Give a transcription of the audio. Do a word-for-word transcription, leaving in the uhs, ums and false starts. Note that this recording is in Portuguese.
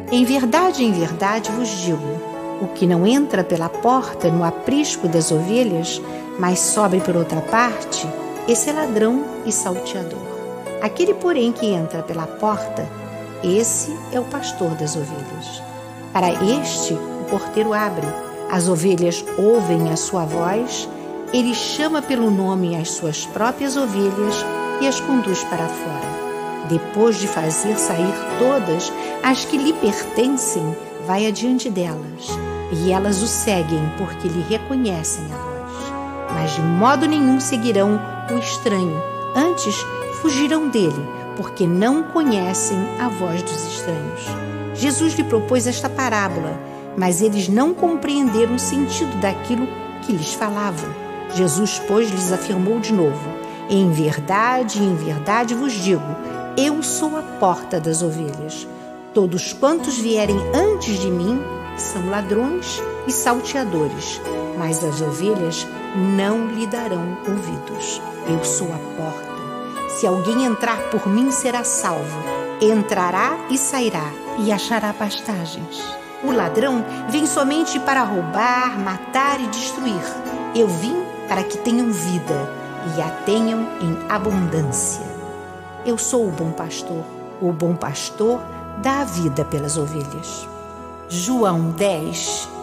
Em verdade, em verdade vos digo, o que não entra pela porta no aprisco das ovelhas, mas sobe por outra parte, esse é ladrão e salteador. Aquele, porém, que entra pela porta, esse é o pastor das ovelhas. Para este, o porteiro abre, as ovelhas ouvem a sua voz, ele chama pelo nome as suas próprias ovelhas e as conduz para fora. Depois de fazer sair todas as que lhe pertencem, vai adiante delas, e elas o seguem porque lhe reconhecem a voz. Mas de modo nenhum seguirão o estranho, antes fugirão dele, porque não conhecem a voz dos estranhos. Jesus lhe propôs esta parábola, mas eles não compreenderam o sentido daquilo que lhes falava. Jesus, pois, lhes afirmou de novo: em verdade, em verdade vos digo, eu sou a porta das ovelhas. Todos quantos vierem antes de mim são ladrões e salteadores, mas as ovelhas não lhe darão ouvidos. Eu sou a porta. Se alguém entrar por mim, será salvo. Entrará e sairá e achará pastagens. O ladrão vem somente para roubar, matar e destruir. Eu vim para que tenham vida e a tenham em abundância. Eu sou o bom pastor. O bom pastor dá a vida pelas ovelhas. João dez,